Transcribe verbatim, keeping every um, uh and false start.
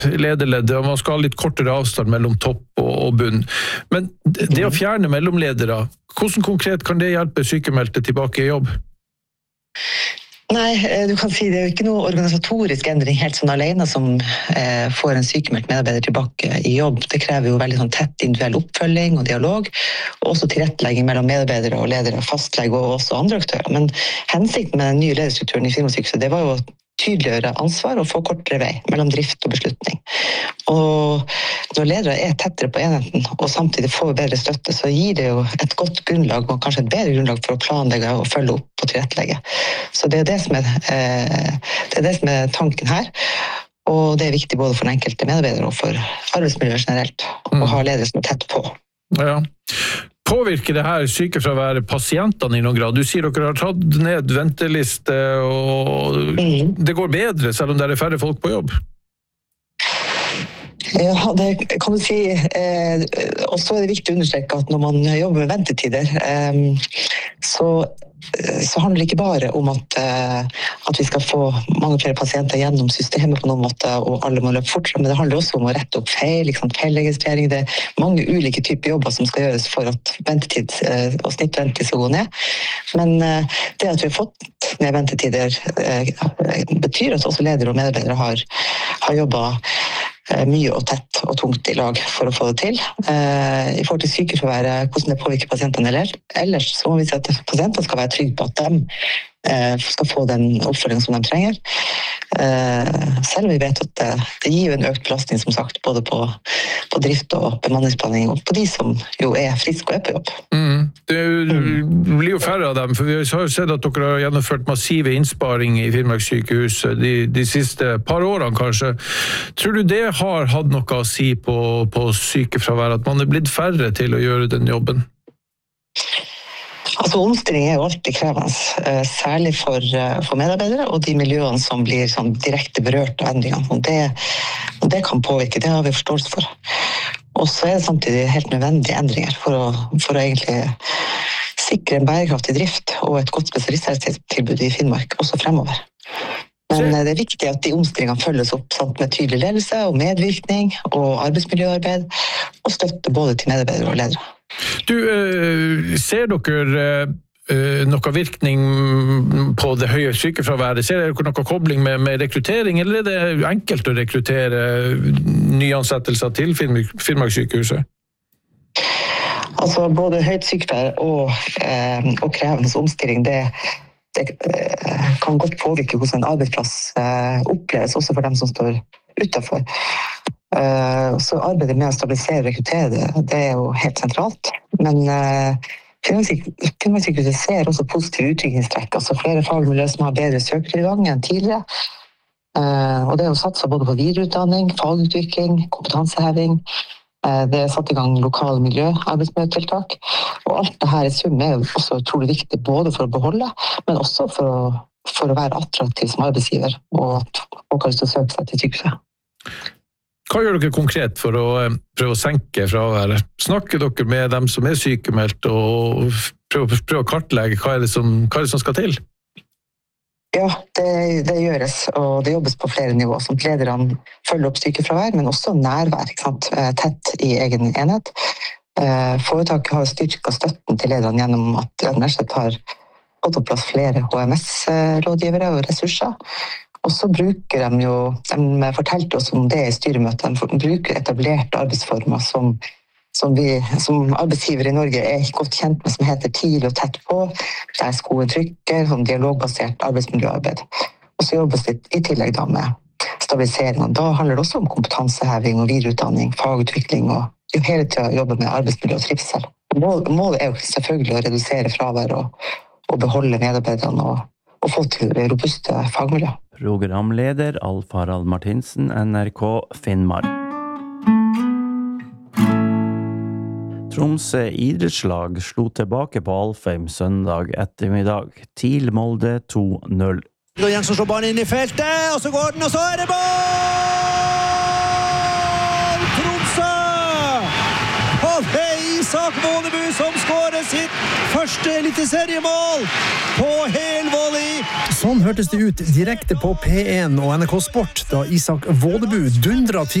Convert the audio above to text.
lederledd, og man skal ha litt kortere avstand mellom topp og bunn. Men det å fjerne mellomledere, hvordan konkret kan det hjelpe sykemeldte tilbake i jobb? Nei, du kan si det er jo ikke noe organisatorisk endring helt sånn alene som eh, får en sykemeldt medarbeider tilbake i jobb. Det krever jo veldig sånn tett individuell oppfølging og dialog, og også tilrettelegging mellom medarbeidere og ledere, fastlege og også andre aktører. Men hensikten med den nye lederstrukturen i Finnmarkssykehuset, det var jo å tydeliggjøre ansvar og få kortere vei mellom drift og beslutning. Og når ledere er tettere på enheten og samtidig får bedre støtte, så gir det jo et godt grunnlag og kanskje et bedre grunnlag for å planlegge og følge opp og tilrettelegge. Så det er det som er, eh, det er, det som er tanken her. Og det er viktig både for den enkelte medarbeider og for arbeidsmiljøet generelt å ha ledere som er tett på. Ja. Påvirker det her sykefraværet pasientene i noen grad? Du sier dere har tatt ned venteliste, og mm. det går bedre selv om det er færre folk på jobb? Ja, det kan du si. Eh, og så er det viktig å understreke at når man jobber med ventetider, eh, så, så handler det ikke bare om at, eh, at vi skal få mange flere pasienter gjennom systemet på noen måte, og alle må løpe fortere, men det handler også om å rette opp feil, liksom feilregistrering. Det er mange ulike typer jobber som skal gjøres for at ventetid eh, og snittventetid skal gå ned. Men eh, det at vi har fått ned ventetider eh, betyr at også ledere og medarbeidere har, har jobbet mye og tett og tungt i lag for å få det til. Eh, I forhold til sykefraværet, hvordan det påvirker pasientene ellers, så må vi si at pasientene skal være trygge på at de eh, skal få den oppfølgingen som de trenger. Eh, selv om vi vet at det, det gir jo en økt belastning, som sagt, både på, på drift og bemanningsplanning, og på de som jo er friske og er på jobb. Mm. Det blir jo færre av dem, for vi har jo sett at dere har gjennomført massive innsparinger i Finnmarkssykehuset de, de siste par årene kanskje. Tror du det har hatt noe å si på, på sykefravær, at man er blitt færre til å gjøre den jobben? Altså, omstilling er jo alltid krevende, særlig for, for medarbeidere og de miljøene som blir sånn direkte berørt av endringene. Og det, og det kan påvirke, det har vi forståelse for. Og så er det samtidig helt nødvendige endringer for å, for å egentlig sikre en bærekraftig drift og et godt spesialisthelsetilbud i Finnmark også fremover. Men det er viktig at de omstillingene følges opp sant, med tydelig ledelse og medvirkning og arbeidsmiljøarbeid, og støtte både til medarbeidere og ledere. Du, ser dere noe virkning på det høye sykefraværet? Ser dere noe kobling med, med rekruttering, eller er det enkelt å rekruttere nyansettelser til Finnmarkssykehuset? Altså, både høyt sykefravær og, eh, og krevende omstilling, det, det eh, kan godt påvirke hvordan en arbeidsplass eh, oppleves, også for dem som står utenfor. Uh, så arbeidet med å stabilisere og rekruttere det, det er jo helt sentralt. Men uh, Finnmarkssykehuset ser også positive utviklingstrekk, altså flere fagmiljøer som har bedre søkertilgang enn tidligere. Uh, og det er jo satset både på videreutdanning, fagutvikling, kompetanseheving. Uh, det er satt i gang lokale miljø, arbeidsmiljøtiltak. Og alt det her i sum er jo også utrolig viktig, både for å beholde, men også for å, for å være attraktiv som arbeidsgiver, og at folk har lyst til å søke seg til sykehuset. Hva gjør dere konkret for å prøve å senke fraværet? Snakker dere med dem som er sykemeldt, og prøve, prøve å kartlegge hva er det som, hva er det som skal til? Ja, det, det gjøres, og det jobbes på flere nivåer. Som lederne følger opp sykefravær, men også nærvær, ikke sant? Tett i egen enhet. Foretaket har styrket støtten til lederne gjennom at universitetet har fått på plass flere H M S-rådgivere og ressurser. Og så bruker de jo, de fortalte oss om det i styremøtet, de bruker etablerte arbeidsformer som, som vi som arbeidsgiver i Norge er godt kjent med, som heter tidlig og tett på, der skoen trykker, sånn dialogbasert arbeidsmiljøarbeid. Og så jobbes det i tillegg da med stabilisering, og da handler det også om kompetanseheving og videreutdanning, fagutvikling, og jo hele tiden jobbe med arbeidsmiljø og trivsel. Mål, målet er jo selvfølgelig å redusere fravær og, og beholde medarbeiderne og, og få til robuste fagmiljø. Programleder Alf Harald Martinsen, N R K Finnmark. Tromsø idrettslag slo tilbake på Alfheim søndag ettermiddag. TIL Molde to null. Jensson slår ballen inn i feltet, og så går den, og så er det mål! Tromsø! Og det er Isak Månebu som skårer sitt første eliteseriemål på helvolley. Sånn hørtes det ut direkte på P en og N R K Sport da Isak Vådebu dundret